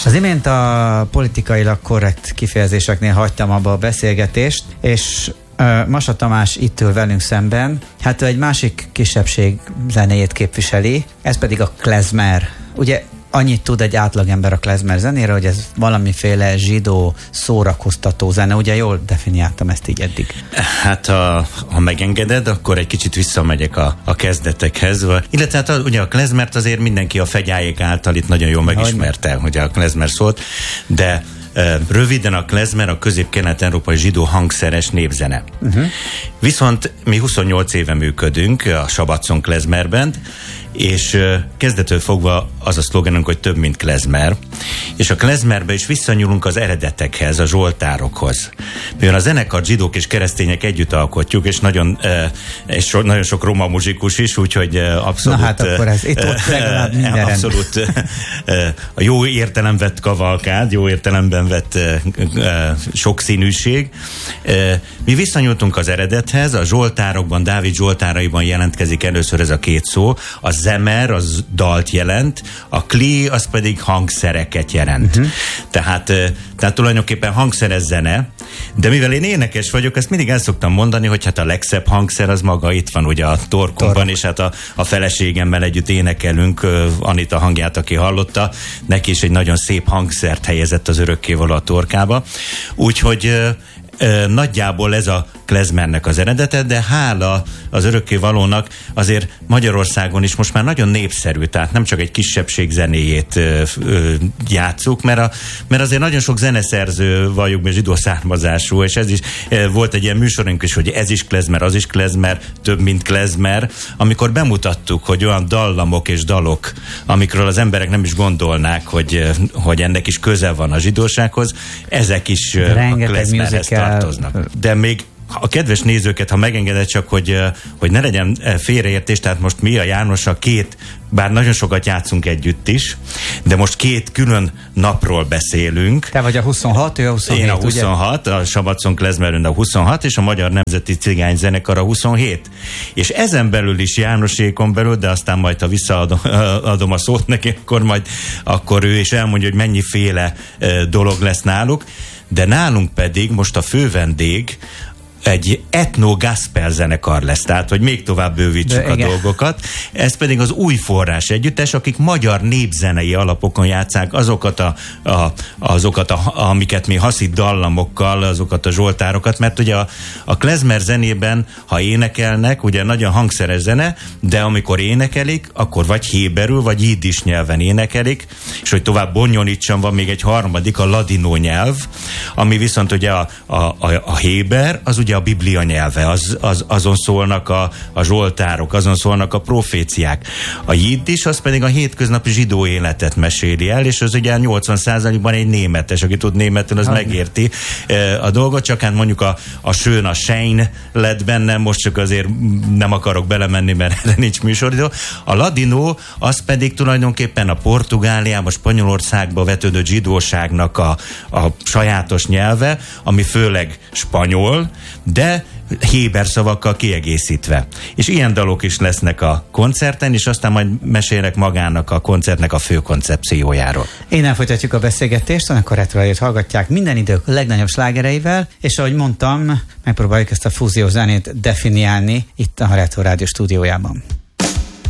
Az imént a politikailag korrekt kifejezéseknél hagytam abba a beszélgetést, és Masa Tamás itt ül velünk szemben, hát egy másik kisebbség zenéjét képviseli, ez pedig a klezmer. Ugye annyit tud egy átlagember a klezmer zenére, hogy ez valamiféle zsidó szórakoztató zene, ugye jól definiáltam ezt így eddig. Hát ha megengeded, akkor egy kicsit visszamegyek a kezdetekhez, illetve hát ugye a klezmert azért mindenki a Fegyályék által itt nagyon jól megismerte, hogy a klezmer szólt, de röviden a klezmer a közép-kelet-európai zsidó hangszeres népzene. Viszont mi 28 éve működünk a Sabatson Klezmer Band, és kezdettől fogva az a szlogenünk, hogy több, mint klezmer. És a klezmerbe is visszanyúlunk az eredetekhez, a zsoltárokhoz. Mivel a zenekart zsidók és keresztények együtt alkotjuk, és nagyon sok roma muzsikus is, úgyhogy abszolút... Na hát akkor ez itt ott legalább minden abszolút a jó értelem vett kavalkád, jó értelemben vett sokszínűség. Mi visszanyúltunk az eredethez, a zsoltárokban, Dávid zsoltáraiban jelentkezik először ez a két szó, a zemer az dalt jelent, a kli az pedig hangszereket jelent. Tehát tulajdonképpen hangszeres zene, de mivel én énekes vagyok, ezt mindig el szoktam mondani, hogy hát a legszebb hangszer az maga itt van ugye a torkunkban, és hát a feleségemmel együtt énekelünk, Anita hangját, aki hallotta, neki is egy nagyon szép hangszert helyezett az örökkévaló a torkába. Úgyhogy nagyjából ez a klezmernek az eredete, de hála az örökkévalónak azért Magyarországon is most már nagyon népszerű, tehát nem csak egy kisebbség zenéjét játsszuk, mert azért nagyon sok zeneszerző vagyunk, mi zsidó származású, és ez is volt egy ilyen műsorunk is, hogy ez is klezmer, az is klezmer, több, mint klezmer, amikor bemutattuk, hogy olyan dallamok és dalok, amikről az emberek nem is gondolnák, hogy ennek is köze van a zsidósághoz, ezek is rengeteg a klezmerhez tartoznak. De még a kedves nézőket, ha megengedett csak, hogy ne legyen félreértés, tehát most mi a Jánossal bár nagyon sokat játszunk együtt is, de most két külön napról beszélünk. Te vagy a 26, ő a 27, én a 26, ugye? A Sabatson Klezmer Band a 26, és a Magyar Nemzeti Cigány Zenekar a 27. És ezen belül is Jánosékon belül, de aztán majd, ha visszaadom a szót neki, akkor ő is elmondja, hogy mennyiféle dolog lesz náluk, de nálunk pedig most a fővendég egy etno-gospel zenekar lesz, tehát, hogy még tovább bővítsük a dolgokat. Ez pedig az Új Forrás együttes, akik magyar népzenei alapokon játsszák azokat, amiket mi haszid dallamokkal, azokat a zsoltárokat, mert ugye a klezmer zenében, ha énekelnek, ugye nagyon hangszeres zene, de amikor énekelik, akkor vagy héberül, vagy jiddis nyelven énekelik, és hogy tovább bonyolítsam, van még egy harmadik, a ladinó nyelv, ami viszont ugye a héber, az ugye a Biblia nyelve, azon szólnak a zsoltárok, azon szólnak a proféciák. A jiddis, az pedig a hétköznapi zsidó életet meséli el, és az ugye 80%-ban egy németes, aki tud németül, az megérti a dolgot, csak hát mondjuk a sőn, a sein lett bennem, most csak azért nem akarok belemenni, mert erre nincs műsoridő. A ladinó, az pedig tulajdonképpen a Portugáliába, Spanyolországba vetődő zsidóságnak a sajátos nyelve, ami főleg spanyol, de héber szavakkal kiegészítve. És ilyen dalok is lesznek a koncerten, és aztán majd mesélek magának a koncertnek a fő koncepciójáról. Innen folytatjuk a beszélgetést, akkor retroáját hallgatják minden idők legnagyobb slágereivel, és ahogy mondtam, megpróbáljuk ezt a fúziós zenét definiálni itt a Retro Rádió stúdiójában.